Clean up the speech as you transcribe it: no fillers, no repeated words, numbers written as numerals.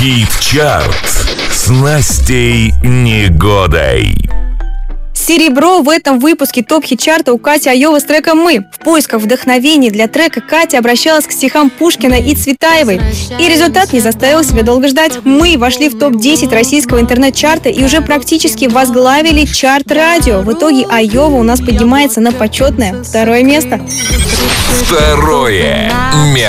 Хит-чарт с Настей Негодой. Серебро в этом выпуске топ-хит-чарта у Кати Айовой с треком «Мы». В поисках вдохновения для трека Катя обращалась к стихам Пушкина и Цветаевой. И результат не заставил себя долго ждать. «Мы» вошли в топ-10 российского интернет-чарта и уже практически возглавили чарт радио. В итоге Айова у нас поднимается на почетное 2-е место. Второе место.